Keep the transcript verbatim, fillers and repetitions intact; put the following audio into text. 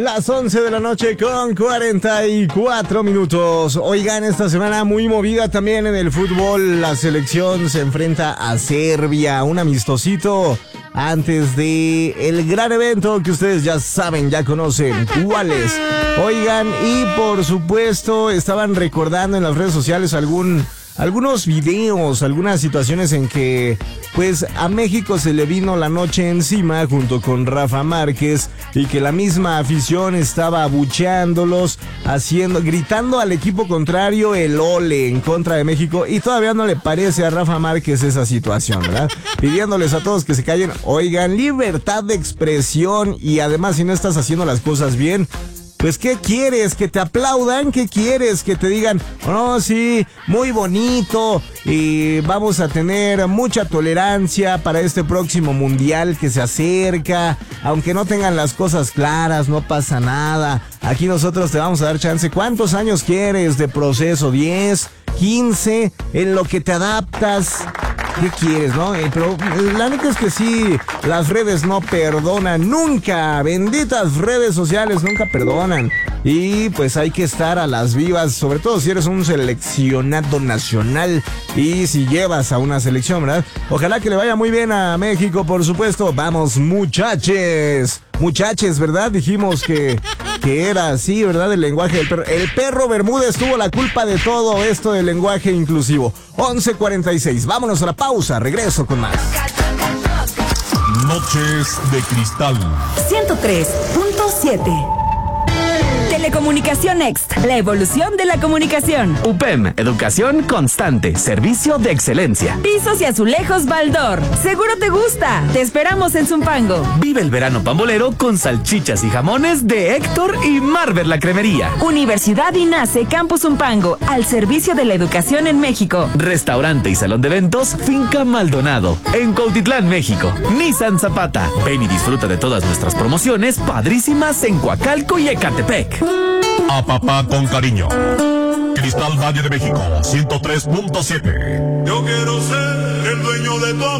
Las once de la noche con cuarenta y cuatro minutos. Oigan, esta semana muy movida también en el fútbol. La selección se enfrenta a Serbia, un amistosito antes de el gran evento que ustedes ya saben, ya conocen cuál es. Oigan, y por supuesto estaban recordando en las redes sociales algún... algunos videos, algunas situaciones en que pues a México se le vino la noche encima junto con Rafa Márquez y que la misma afición estaba abucheándolos, haciendo, gritando al equipo contrario el ole en contra de México, y todavía no le parece a Rafa Márquez esa situación, ¿verdad? Pidiéndoles a todos que se callen. Oigan, libertad de expresión, y además si no estás haciendo las cosas bien, pues, ¿qué quieres? ¿Que te aplaudan? ¿Qué quieres? ¿Que te digan, oh, no, sí, muy bonito, y vamos a tener mucha tolerancia para este próximo mundial que se acerca, aunque no tengan las cosas claras, no pasa nada, aquí nosotros te vamos a dar chance? ¿Cuántos años quieres de proceso? ¿diez? ¿quince? En lo que te adaptas. ¿Qué quieres, no? Eh, pero la neta es que sí, las redes no perdonan nunca. Benditas redes sociales nunca perdonan. Y pues hay que estar a las vivas, sobre todo si eres un seleccionado nacional y si llevas a una selección, ¿verdad? Ojalá que le vaya muy bien a México, por supuesto. Vamos, muchaches. Muchaches, ¿verdad? Dijimos que, que era así, ¿verdad? El lenguaje del perro. El perro Bermúdez tuvo la culpa de todo esto del lenguaje inclusivo. once cuarenta y seis. Vámonos a la pausa. Regreso con más. Noches de Cristal ciento tres punto siete. Telecomunicación Next, la evolución de la comunicación. U P E M, educación constante, servicio de excelencia. Pisos y azulejos Baldor, seguro te gusta. Te esperamos en Zumpango. Vive el verano pambolero con salchichas y jamones de Héctor y Marver la Cremería. Universidad INACE Campus Zumpango, al servicio de la educación en México. Restaurante y salón de eventos Finca Maldonado, en Cuautitlán, México. Nissan Zapata, ven y disfruta de todas nuestras promociones padrísimas en Coacalco y Ecatepec. A papá con cariño. Cristal Valle de México ciento tres punto siete. Yo quiero ser el dueño de tu amor.